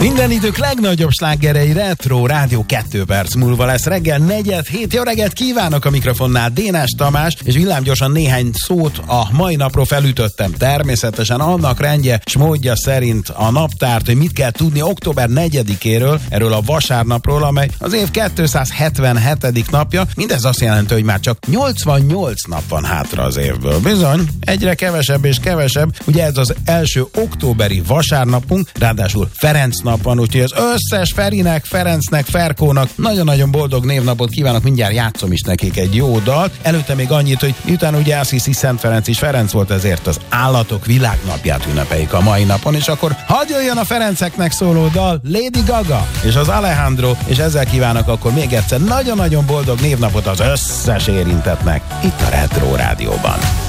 Minden idők legnagyobb slágerei Retro Rádió 2 perc múlva lesz reggel 4:07. Jó reggelt kívánok a mikrofonnál, Dénás Tamás, és villámgyorsan néhány szót a mai napról felütöttem. Természetesen annak rendje s módja szerint a naptárt, hogy mit kell tudni október 4-éről, erről a vasárnapról, amely az év 277. napja. Mindez azt jelenti, hogy már csak 88 nap van hátra az évből. Bizony, egyre kevesebb és kevesebb. Ugye ez az első októberi vasárnapunk, ráadásul Ferenc nap van, úgyhogy az összes Ferinek, Ferencnek, Ferkónak nagyon-nagyon boldog névnapot kívánok, mindjárt játszom is nekik egy jó dalt. Előtte még annyit, hogy miután ugye azt hiszi Szent Ferenc is Ferenc volt, ezért az állatok világnapját ünnepeljük a mai napon, és akkor hadd jöjjön a Ferenceknek szóló dal, Lady Gaga és az Alejandro, és ezzel kívánok akkor még egyszer nagyon-nagyon boldog névnapot az összes érintettnek itt a Retro Rádióban.